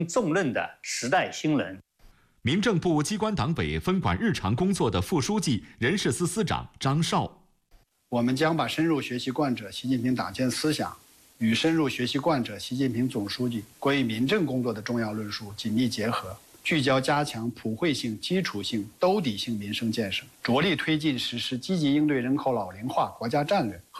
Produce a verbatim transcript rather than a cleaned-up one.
重任的时代新人。 民政部机关党委分管日常工作的副书记、人事司司长张绍， 我们将把深入学习贯彻习近平党建思想与深入学习贯彻习近平总书记关于民政工作的重要论述紧密结合，聚焦加强普惠性、基础性、兜底性民生建设，着力推进实施积极应对人口老龄化国家战略和